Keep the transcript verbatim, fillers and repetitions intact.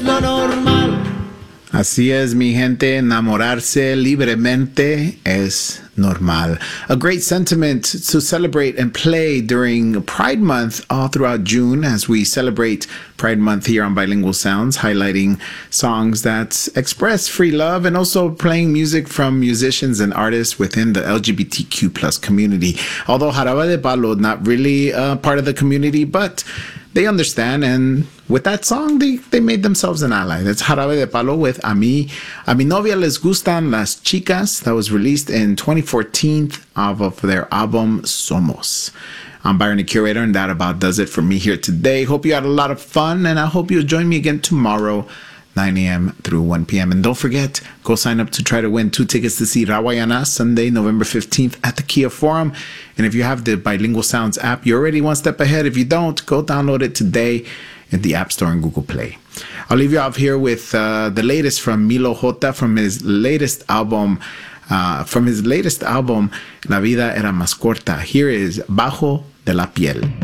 lo normal. Así es, mi gente, enamorarse libremente es normal. A great sentiment to celebrate and play during Pride Month all throughout June as we celebrate Pride Month here on Bilingual Sounds, highlighting songs that express free love and also playing music from musicians and artists within the L G B T Q plus community. Although Jarabe de Palo, not really uh, part of the community, but they understand, and with that song, they, they made themselves an ally. That's Jarabe de Palo with A mí, A mi novia les gustan las chicas. That was released in twenty fourteen off of their album Somos. I'm Byron, the curator, and that about does it for me here today. Hope you had a lot of fun, and I hope you'll join me again tomorrow, nine a.m. through one p.m. And don't forget, go sign up to try to win two tickets to see Rawayana Sunday, November fifteenth at the Kia Forum. And if you have the Bilingual Sounds app, you're already one step ahead. If you don't, go download it today in the App Store and Google Play. I'll leave you off here with uh, the latest from Milo J from his latest album, uh, from his latest album, La Vida Era Más Corta. Here is Bajo de la Piel.